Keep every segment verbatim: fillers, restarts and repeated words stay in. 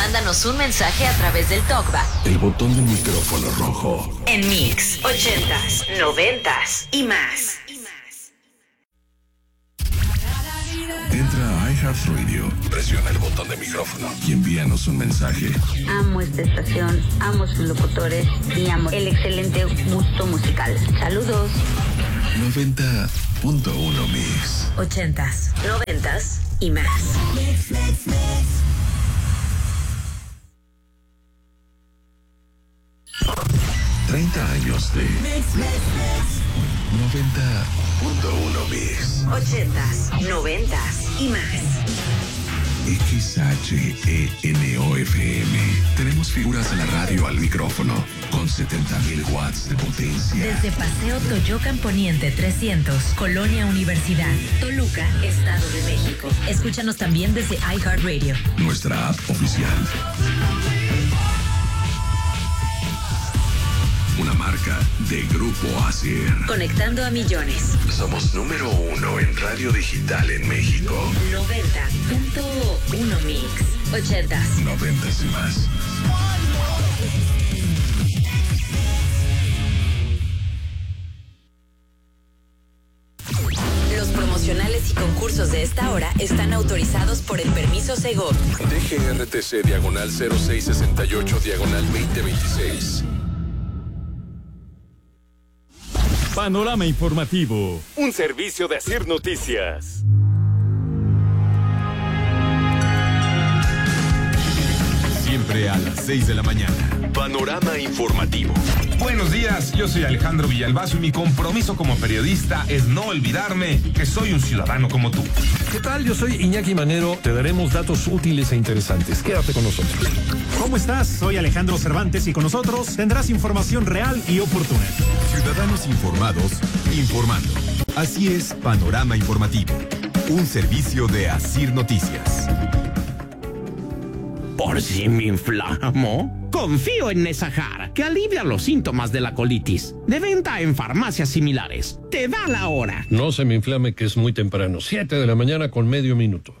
mándanos un mensaje a través del TalkBack. El botón del micrófono rojo. En Mix, ochentas, noventas y más. Entra a iHeartRadio, presiona el botón de micrófono y envíanos un mensaje. Amo esta estación, amo sus locutores y amo el excelente gusto musical. Saludos. noventa punto uno Mix. Ochentas, noventas y más. Mix, mix, mix. treinta años de Mix, Mix, Mix. noventa punto uno Mix. Ochentas, noventas y más. X H E N O F M. Tenemos figuras de la radio al micrófono con setenta mil watts de potencia. Desde Paseo Toyocan Poniente trescientos, Colonia Universidad, Toluca, Estado de México. Escúchanos también desde iHeartRadio, nuestra app oficial. Una marca de Grupo Asir. Conectando a millones. Somos número uno en radio digital en México. noventa punto uno Mix. Ochentas. Noventas y más. Los promocionales y concursos de esta hora están autorizados por el permiso Segov. D G R T C diagonal cero seis sesenta y ocho diagonal veinte veintiséis. Panorama Informativo, un servicio de Asir Noticias. Siempre a las seis de la mañana. Panorama Informativo. Buenos días, yo soy Alejandro Villalbazo y mi compromiso como periodista es no olvidarme que soy un ciudadano como tú. ¿Qué tal? Yo soy Iñaki Manero. Te daremos datos útiles e interesantes. Quédate con nosotros. ¿Cómo estás? Soy Alejandro Cervantes y con nosotros tendrás información real y oportuna. Ciudadanos informados, informando. Así es Panorama Informativo, un servicio de Asir Noticias. ¿Por si me inflamo? Confío en Nesahar, que alivia los síntomas de la colitis. De venta en farmacias similares. Te da la hora. No se me inflame, que es muy temprano. Siete de la mañana con medio minuto.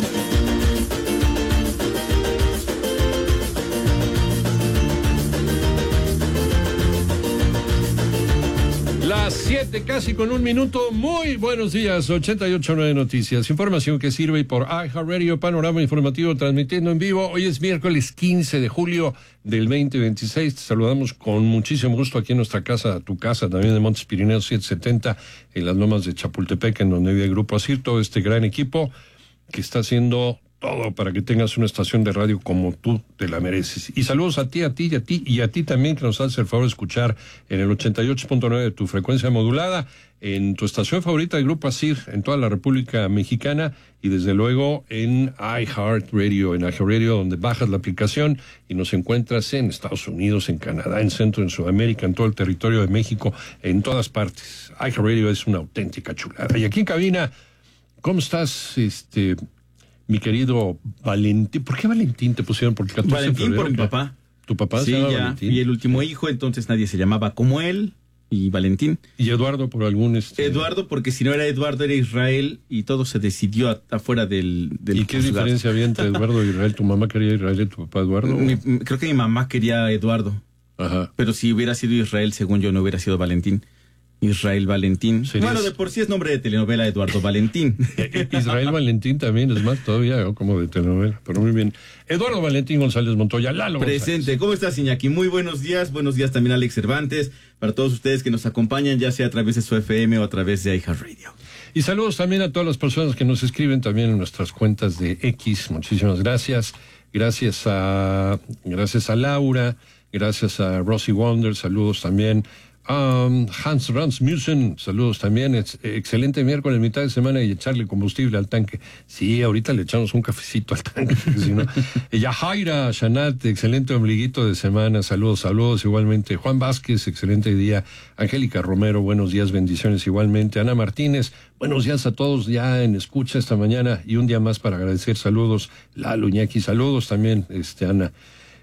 Las siete casi con un minuto. Muy buenos días. ochenta y ocho punto nueve Noticias. Información que sirve por iHeartRadio, Panorama Informativo, transmitiendo en vivo. Hoy es miércoles quince de julio del veinte veintiséis. Te saludamos con muchísimo gusto aquí en nuestra casa, tu casa, también de Montes Pirineos setecientos setenta, en las lomas de Chapultepec, en donde vive el Grupo Asir, todo este gran equipo que está haciendo todo para que tengas una estación de radio como tú te la mereces. Y saludos a ti, a ti y a ti, y a ti también, que nos haces el favor de escuchar en el ochenta y ocho punto nueve de tu frecuencia modulada, en tu estación favorita del Grupo Asir, en toda la República Mexicana, y desde luego en iHeartRadio, en iHeartRadio, donde bajas la aplicación y nos encuentras en Estados Unidos, en Canadá, en Centro, en Sudamérica, en todo el territorio de México, en todas partes. iHeartRadio es una auténtica chulada. Y aquí en cabina, ¿cómo estás, este... mi querido Valentín? ¿Por qué Valentín te pusieron? Porque Valentín por mi papá. ¿Tu papá sí, se llama ya, Valentín? Y el último hijo, entonces nadie se llamaba como él, y Valentín. ¿Y Eduardo por algún... Este... Eduardo, porque si no era Eduardo, era Israel, y todo se decidió a, afuera del, del ¿Y qué juzgado. diferencia había entre Eduardo y Israel? ¿Tu mamá quería Israel y tu papá Eduardo? Mi, creo que mi mamá quería Eduardo. Ajá. Pero si hubiera sido Israel, según yo, no hubiera sido Valentín. Israel Valentín. ¿Serías? Bueno, de por sí es nombre de telenovela, Eduardo Valentín. Israel Valentín también, es más, todavía, ¿no? Como de telenovela, pero muy bien. Eduardo Valentín González Montoya, Lalo Presente. González. ¿Cómo estás, Iñaki? Muy buenos días. Buenos días también a Alex Cervantes. Para todos ustedes que nos acompañan, ya sea a través de su F M o a través de iHeartRadio. Y saludos también a todas las personas que nos escriben también en nuestras cuentas de X. Muchísimas gracias. Gracias a, gracias a Laura, gracias a Rosy Wonder, saludos también. Um, Hans Rasmussen, saludos también. Es, eh, excelente miércoles, mitad de semana, y echarle combustible al tanque. Sí, ahorita le echamos un cafecito al tanque, si no. Yajaira Shanat, excelente ombliguito de semana, saludos, saludos igualmente. Juan Vázquez, excelente día. Angélica Romero, buenos días, bendiciones igualmente. Ana Martínez, buenos días a todos ya en escucha esta mañana, y un día más para agradecer. Saludos, Lalo, Iñaki, saludos también, este, Ana.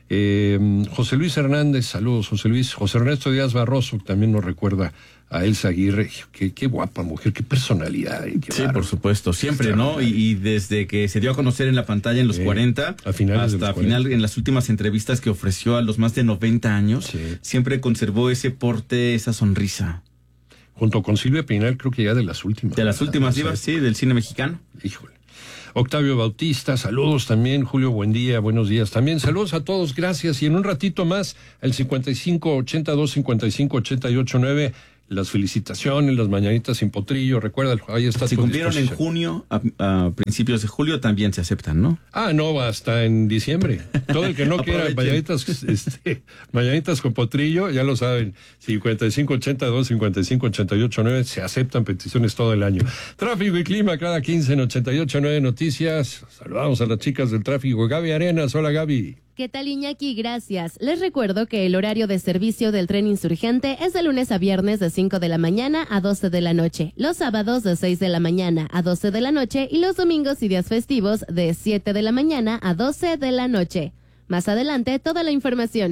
Eh, José Luis Hernández, saludos, José Luis. José Ernesto Díaz Barroso también nos recuerda a Elsa Aguirre. Qué, qué guapa mujer, qué personalidad. Eh, qué sí, barro. por supuesto, siempre, ¿no? Y, y desde que se dio a conocer en la pantalla en los eh, cuarenta, a finales hasta final, en las últimas entrevistas que ofreció a los más de noventa años, sí. siempre conservó ese porte, esa sonrisa. Junto con Silvia Pinal, creo que ya de las últimas. De las últimas divas, sí, del cine mexicano. Híjole. Octavio Bautista, saludos también. Julio, buen día, buenos días también. Saludos a todos, gracias. Y en un ratito más, el cincuenta y cinco ochenta y dos cincuenta y cinco ochenta y ocho nueve, las felicitaciones, las mañanitas sin potrillo. Recuerda, ahí está. Si cumplieron en junio, a, a principios de julio, también se aceptan, ¿no? Ah, no, hasta en diciembre. Todo el que no quiera mañanitas, este, mañanitas con potrillo, ya lo saben. cincuenta y cinco ochenta y dos cincuenta y cinco ochenta y ocho nueve, se aceptan peticiones todo el año. Tráfico y clima cada quince en ochenta y ocho nueve Noticias. Saludamos a las chicas del tráfico. Gaby Arenas, hola Gaby. ¿Qué tal, Iñaki? Gracias. Les recuerdo que el horario de servicio del tren insurgente es de lunes a viernes de cinco de la mañana a doce de la noche, los sábados de seis de la mañana a doce de la noche y los domingos y días festivos de siete de la mañana a doce de la noche. Más adelante, toda la información.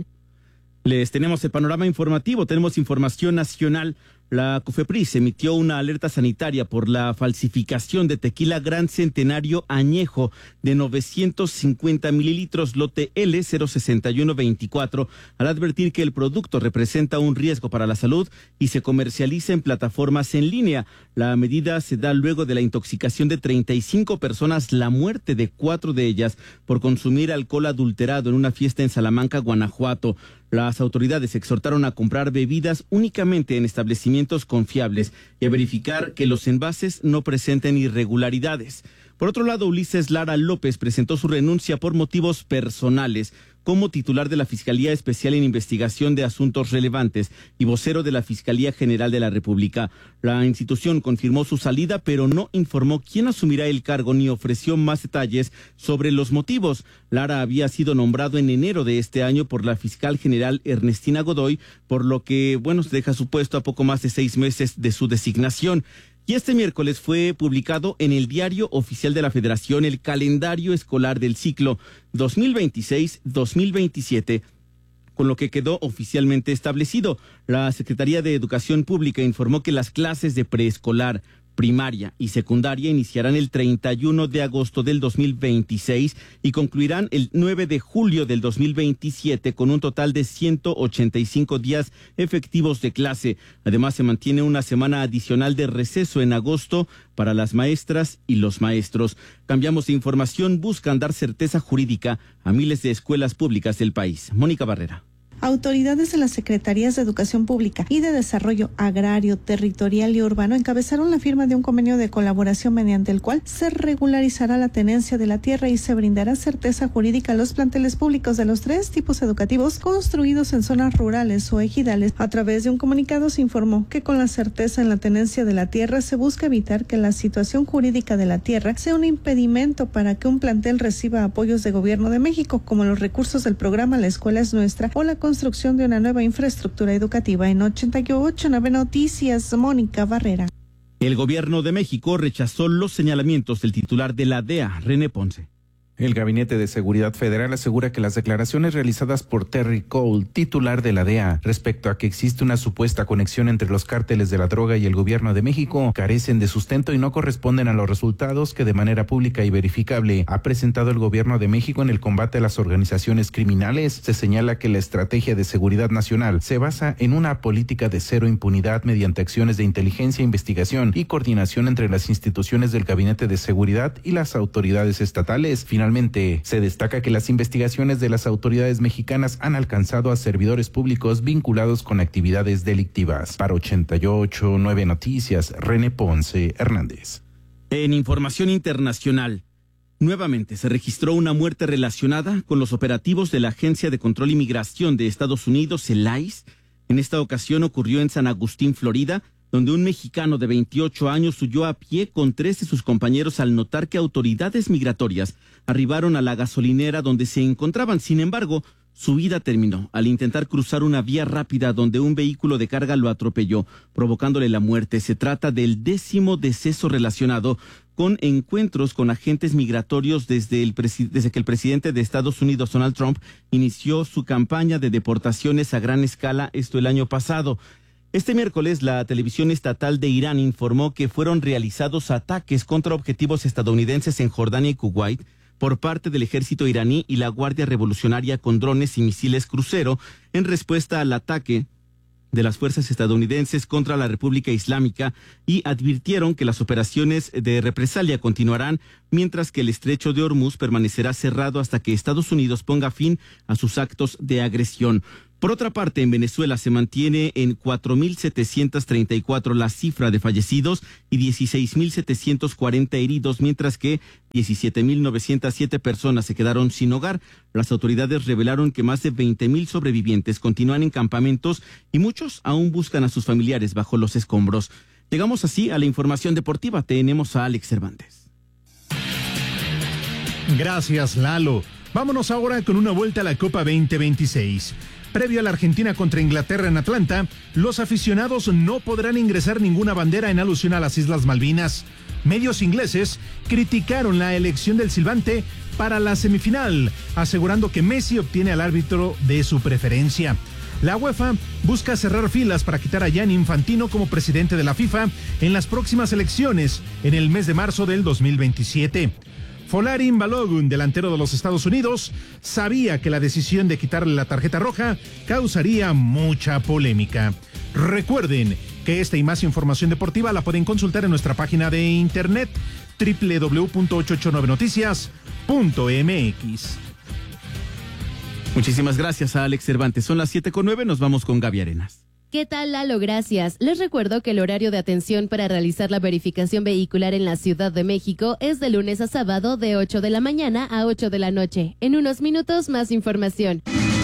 Les tenemos el panorama informativo, tenemos información nacional. La COFEPRIS emitió una alerta sanitaria por la falsificación de tequila Gran Centenario Añejo de novecientos cincuenta mililitros lote L cero sesenta y uno veinticuatro al advertir que el producto representa un riesgo para la salud y se comercializa en plataformas en línea. La medida se da luego de la intoxicación de treinta y cinco personas, la muerte de cuatro de ellas por consumir alcohol adulterado en una fiesta en Salamanca, Guanajuato. Las autoridades exhortaron a comprar bebidas únicamente en establecimientos confiables y a verificar que los envases no presenten irregularidades. Por otro lado, Ulises Lara López presentó su renuncia por motivos personales como titular de la Fiscalía Especial en Investigación de Asuntos Relevantes y vocero de la Fiscalía General de la República. La institución confirmó su salida, pero no informó quién asumirá el cargo ni ofreció más detalles sobre los motivos. Lara había sido nombrado en enero de este año por la fiscal general Ernestina Godoy, por lo que, bueno, se deja su puesto a poco más de seis meses de su designación. Y este miércoles fue publicado en el Diario Oficial de la Federación el calendario escolar del ciclo dos mil veintiséis dos mil veintisiete, con lo que quedó oficialmente establecido. La Secretaría de Educación Pública informó que las clases de preescolar, primaria y secundaria iniciarán el treinta y uno de agosto del dos mil veintiséis y concluirán el nueve de julio del dos mil veintisiete con un total de ciento ochenta y cinco días efectivos de clase. Además, se mantiene una semana adicional de receso en agosto para las maestras y los maestros. Cambiamos de información, buscan dar certeza jurídica a miles de escuelas públicas del país. Mónica Barrera. Autoridades de las Secretarías de Educación Pública y de Desarrollo Agrario, Territorial y Urbano encabezaron la firma de un convenio de colaboración mediante el cual se regularizará la tenencia de la tierra y se brindará certeza jurídica a los planteles públicos de los tres tipos educativos construidos en zonas rurales o ejidales. A través de un comunicado se informó que con la certeza en la tenencia de la tierra se busca evitar que la situación jurídica de la tierra sea un impedimento para que un plantel reciba apoyos de Gobierno de México, como los recursos del programa La Escuela es Nuestra o la construcción de una nueva infraestructura educativa. En ochenta y ocho nueve Noticias, Mónica Barrera. El Gobierno de México rechazó los señalamientos del titular de la D E A, René Ponce. El Gabinete de Seguridad Federal asegura que las declaraciones realizadas por Terry Cole, titular de la D E A, respecto a que existe una supuesta conexión entre los cárteles de la droga y el Gobierno de México, carecen de sustento y no corresponden a los resultados que de manera pública y verificable ha presentado el Gobierno de México en el combate a las organizaciones criminales. Se señala que la estrategia de seguridad nacional se basa en una política de cero impunidad mediante acciones de inteligencia, investigación y coordinación entre las instituciones del Gabinete de Seguridad y las autoridades estatales. Finalmente, Finalmente, se destaca que las investigaciones de las autoridades mexicanas han alcanzado a servidores públicos vinculados con actividades delictivas. Para ochenta y ocho nueve Noticias, René Ponce Hernández. En información internacional, nuevamente se registró una muerte relacionada con los operativos de la Agencia de Control y Migración de Estados Unidos, el I C E. En esta ocasión ocurrió en San Agustín, Florida, donde un mexicano de veintiocho años huyó a pie con tres de sus compañeros al notar que autoridades migratorias arribaron a la gasolinera donde se encontraban. Sin embargo, su vida terminó al intentar cruzar una vía rápida donde un vehículo de carga lo atropelló, provocándole la muerte. Se trata del décimo deceso relacionado con encuentros con agentes migratorios desde, el presi- desde que el presidente de Estados Unidos, Donald Trump, inició su campaña de deportaciones a gran escala, esto el año pasado. Este miércoles, la televisión estatal de Irán informó que fueron realizados ataques contra objetivos estadounidenses en Jordania y Kuwait por parte del ejército iraní y la Guardia Revolucionaria con drones y misiles crucero en respuesta al ataque de las fuerzas estadounidenses contra la República Islámica, y advirtieron que las operaciones de represalia continuarán mientras que el estrecho de Hormuz permanecerá cerrado hasta que Estados Unidos ponga fin a sus actos de agresión. Por otra parte, en Venezuela se mantiene en cuatro mil setecientos treinta y cuatro la cifra de fallecidos y dieciséis mil setecientos cuarenta heridos, mientras que diecisiete mil novecientas siete personas se quedaron sin hogar. Las autoridades revelaron que más de veinte mil sobrevivientes continúan en campamentos y muchos aún buscan a sus familiares bajo los escombros. Llegamos así a la información deportiva. Tenemos a Alex Cervantes. Gracias, Lalo. Vámonos ahora con una vuelta a la Copa veinte veintiséis. Previo a la Argentina contra Inglaterra en Atlanta, los aficionados no podrán ingresar ninguna bandera en alusión a las Islas Malvinas. Medios ingleses criticaron la elección del silbante para la semifinal, asegurando que Messi obtiene al árbitro de su preferencia. La UEFA busca cerrar filas para quitar a Gianni Infantino como presidente de la FIFA en las próximas elecciones en el mes de marzo del dos mil veintisiete. Folarin Balogun, delantero de los Estados Unidos, sabía que la decisión de quitarle la tarjeta roja causaría mucha polémica. Recuerden que esta y más información deportiva la pueden consultar en nuestra página de internet doble u doble u doble u punto ochocientos ochenta y nueve noticias punto m x. Muchísimas gracias a Alex Cervantes. Son las siete con nueve, nos vamos con Gaby Arenas. ¿Qué tal, Lalo? Gracias. Les recuerdo que el horario de atención para realizar la verificación vehicular en la Ciudad de México es de lunes a sábado de ocho de la mañana a ocho de la noche. En unos minutos, más información.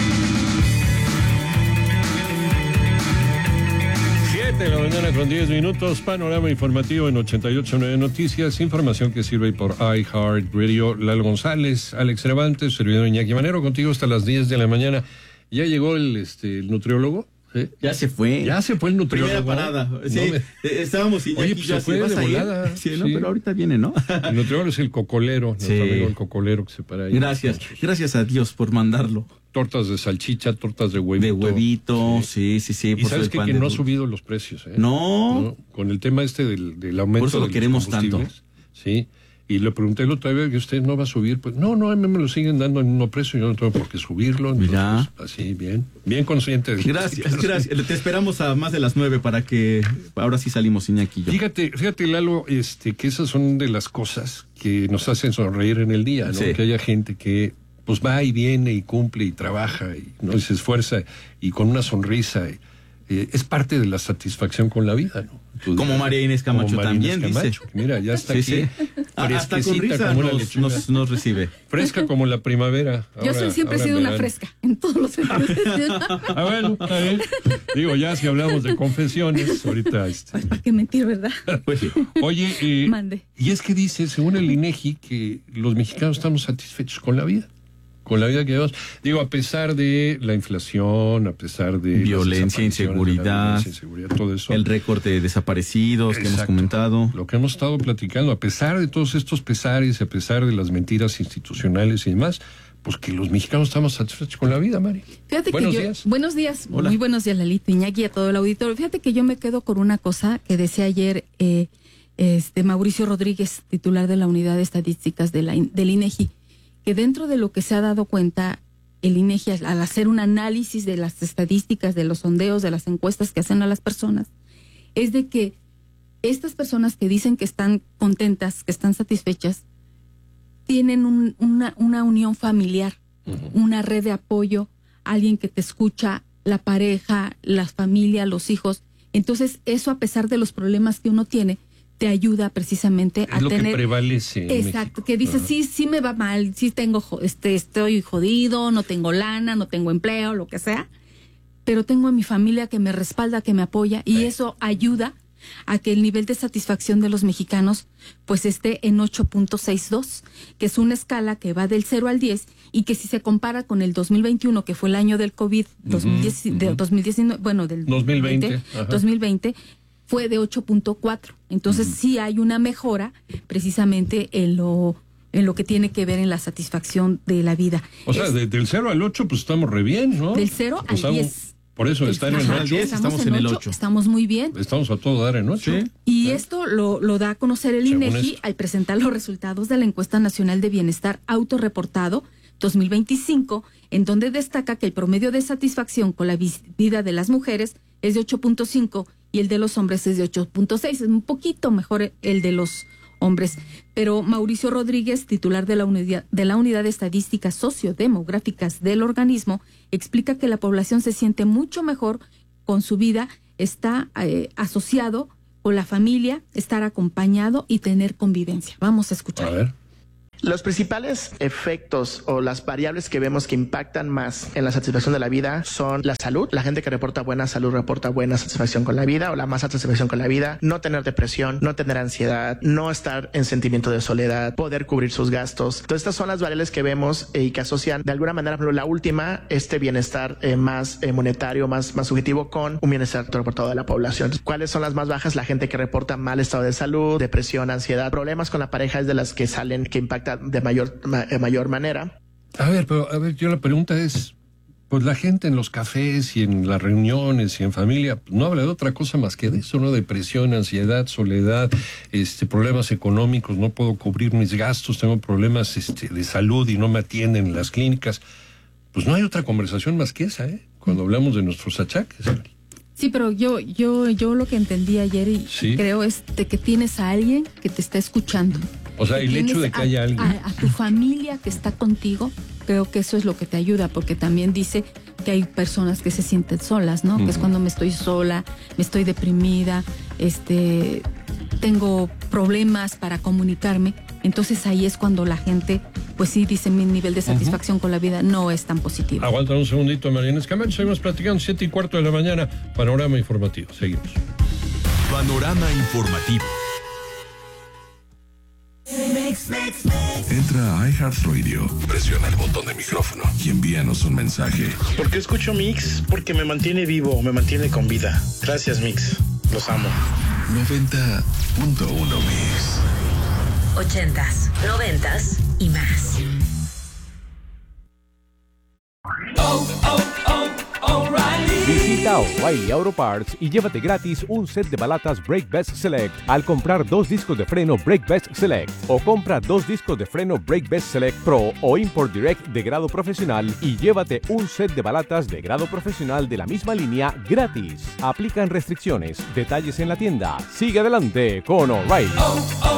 siete de la mañana con diez minutos, panorama informativo en ochenta y ocho punto nueve Noticias, información que sirve por iHeartRadio. Lalo González, Alex Cervantes, servidor Iñaki Manero, contigo hasta las diez de la mañana. ¿Ya llegó el, este, el nutriólogo? ¿Sí? Ya se fue. Ya se fue el nutriólogo. Primera parada. Sí, no me... estábamos y Oye, pues se fue de volada. Sí, no, sí, pero ahorita viene, ¿no? El nutriólogo es el cocolero, nuestro sí. amigo el cocolero que se para ahí. Gracias, gracias a Dios por mandarlo. Tortas de salchicha, tortas de huevito. De huevito, sí, sí, sí. sí y por sabes que, que no ha subido los precios, ¿eh? No. no. Con el tema este del, del aumento por eso lo de queremos los combustibles. Tanto. Sí. Y le pregunté la otra vez que usted no va a subir. Pues no, no, a mí me lo siguen dando en mismo precio. Yo no tengo por qué subirlo. Entonces, Mira. Así, bien. Bien consciente. De gracias, gracias. Te esperamos a más de las nueve para que ahora sí salimos, Iñaki y yo. Fíjate, fíjate, Lalo, este, que esas son de las cosas que nos hacen sonreír en el día, ¿no? Sí. Que haya gente que pues va y viene y cumple y trabaja y no y se esfuerza y con una sonrisa. Y, eh, es parte de la satisfacción con la vida, ¿no? Pues, como María Inés Camacho María también Inés Camacho, dice. Que mira, ya está sí, aquí. Sí. Hasta con risa como nos, nos, nos recibe. Fresca como la primavera. Ahora, yo soy, siempre he sido una fresca, en todos los sentidos. Ah, bueno, a ver. Digo, ya si hablamos de confesiones, ahorita... Este... Pues, ¿para qué mentir, verdad? Pues sí. Oye, eh, Mande. Y es que dice, según el INEGI, que los mexicanos estamos satisfechos con la vida. Con la vida que llevamos. Digo, a pesar de la inflación, a pesar de... Violencia, inseguridad, violencia, inseguridad, todo eso. El récord de desaparecidos. Exacto. Que hemos comentado. Lo que hemos estado platicando, a pesar de todos estos pesares, a pesar de las mentiras institucionales y demás, pues que los mexicanos estamos satisfechos con la vida, Mari. Fíjate buenos que yo, días. Buenos días. Hola. Muy buenos días, Lalito, Iñaki y a todo el auditorio. Fíjate que yo me quedo con una cosa que decía ayer eh, este Mauricio Rodríguez, titular de la Unidad de Estadísticas de la, del INEGI, que dentro de lo que se ha dado cuenta el INEGI al hacer un análisis de las estadísticas, de los sondeos, de las encuestas que hacen a las personas, es de que estas personas que dicen que están contentas, que están satisfechas, tienen un, una, una unión familiar, uh-huh. una red de apoyo, alguien que te escucha, la pareja, la familia, los hijos. Entonces, eso a pesar de los problemas que uno tiene, te ayuda precisamente es a lo tener... que prevalece en Exacto, México. Que dices, Ajá. sí, sí me va mal, sí tengo, este, estoy jodido, no tengo lana, no tengo empleo, lo que sea, pero tengo a mi familia que me respalda, que me apoya, y sí. eso ayuda a que el nivel de satisfacción de los mexicanos pues esté en ocho punto sesenta y dos, que es una escala que va del cero al diez, y que si se compara con el dos mil veintiuno, que fue el año del COVID, uh-huh, dos mil diez, uh-huh. de dos mil diecinueve, bueno, del dos mil veinte, dos mil veinte, fue de ocho punto cuatro. Entonces, uh-huh. sí hay una mejora precisamente en lo en lo que tiene que ver en la satisfacción de la vida. O sea, es, de, del cero al ocho, pues estamos re bien, ¿no? Del cero al diez. Por eso está en el ocho. Estamos, estamos en el ocho. Estamos muy bien. Estamos a todo dar en ocho. ¿Sí? Y sí. esto lo, lo da a conocer el Según INEGI esto. al presentar los resultados de la Encuesta Nacional de Bienestar Autorreportado dos mil veinticinco, en donde destaca que el promedio de satisfacción con la vida de las mujeres es de ocho punto cinco y el de los hombres es de ocho punto seis. Es un poquito mejor el de los hombres. Pero Mauricio Rodríguez, titular de la unidad de la Unidad de Estadísticas Sociodemográficas del organismo, explica que la población se siente mucho mejor con su vida, está eh, asociado con la familia, estar acompañado y tener convivencia. Vamos a escuchar. A ver. Los principales efectos o las variables que vemos que impactan más en la satisfacción de la vida son la salud. La gente que reporta buena salud reporta buena satisfacción con la vida o la más alta satisfacción con la vida. No tener depresión, no tener ansiedad, no estar en sentimiento de soledad, poder cubrir sus gastos. Entonces, estas son las variables que vemos y que asocian de alguna manera, por ejemplo, la última, este bienestar eh, más eh, monetario, más, más subjetivo con un bienestar reportado de la población. ¿Cuáles son las más bajas? La gente que reporta mal estado de salud, depresión, ansiedad, problemas con la pareja es de las que salen, que impactan de mayor, ma, mayor manera. A ver, pero a ver, yo la pregunta es, pues la gente en los cafés y en las reuniones y en familia pues, no habla de otra cosa más que de eso, ¿no? Depresión, ansiedad, soledad, este, problemas económicos, no puedo cubrir mis gastos, tengo problemas este, de salud y no me atienden en las clínicas. Pues no hay otra conversación más que esa, ¿eh? Cuando hablamos de nuestros achaques. Sí, pero yo, yo, yo lo que entendí ayer y ¿Sí? creo es de que tienes a alguien que te está escuchando. O sea, el hecho de que a, haya alguien. A, a tu familia que está contigo, creo que eso es lo que te ayuda, porque también dice que hay personas que se sienten solas, ¿no? Uh-huh. Que es cuando me estoy sola, me estoy deprimida, este, tengo problemas para comunicarme. Entonces ahí es cuando la gente, pues sí, dice mi nivel de satisfacción uh-huh. con la vida no es tan positivo. Aguanta un segundito, Mariana Escamán. Seguimos platicando, siete y cuarto de la mañana. Panorama informativo. Seguimos. Panorama informativo. Entra a iHeartRadio, presiona el botón de micrófono y envíanos un mensaje. ¿Por qué escucho Mix? Porque me mantiene vivo, me mantiene con vida. Gracias, Mix. Los amo. noventa punto uno Mix. Ochentas, noventas y más. Oh, oh, oh, O'Reilly. Visita O'Reilly Auto Parts y llévate gratis un set de balatas Brake Best Select al comprar dos discos de freno Brake Best Select, o compra dos discos de freno Brake Best Select Pro o Import Direct de grado profesional y llévate un set de balatas de grado profesional de la misma línea gratis. Aplican restricciones. Detalles en la tienda. Sigue adelante con O'Reilly. Oh, oh.